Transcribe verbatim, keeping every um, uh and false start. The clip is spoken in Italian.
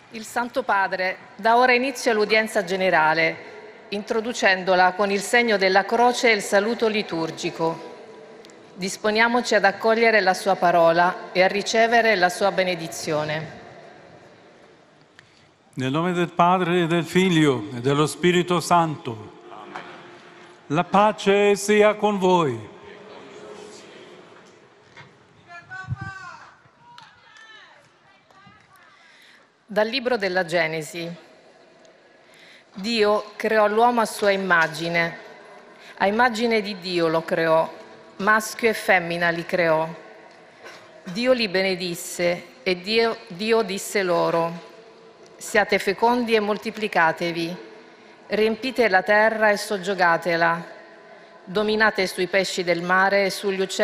Il Santo Padre dà ora inizio all'udienza generale, introducendola con il segno della croce e il saluto liturgico. Disponiamoci ad accogliere la sua parola e a ricevere la sua benedizione. Nel nome del Padre, e del Figlio e dello Spirito Santo. Amen. La pace sia con voi. Dal libro della Genesi. Dio creò l'uomo a sua immagine. A immagine di Dio lo creò, maschio e femmina li creò. Dio li benedisse e Dio, Dio disse loro: siate fecondi e moltiplicatevi, riempite la terra e soggiogatela, dominate sui pesci del mare e sugli uccelli